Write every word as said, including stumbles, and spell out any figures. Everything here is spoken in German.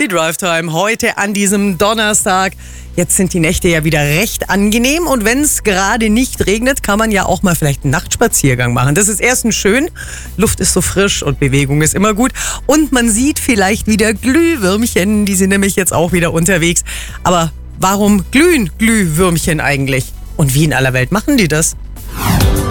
Die Drive Time heute an diesem Donnerstag. Jetzt sind die Nächte ja wieder recht angenehm und wenn es gerade nicht regnet, kann man ja auch mal vielleicht einen Nachtspaziergang machen. Das ist erstens schön, Luft ist so frisch und Bewegung ist immer gut und man sieht vielleicht wieder Glühwürmchen, die sind nämlich jetzt auch wieder unterwegs. Aber warum glühen Glühwürmchen eigentlich? Und wie in aller Welt machen die das?